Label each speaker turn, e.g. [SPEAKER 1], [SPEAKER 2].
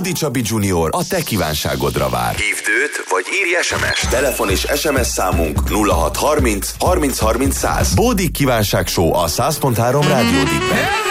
[SPEAKER 1] Bódi Csabi Junior a te kívánságodra vár. Hívd őt, vagy írj SMS-t. Telefon és SMS számunk 0630 30 30 100. Bódi kívánság show a 100.3 Rádió Dippen.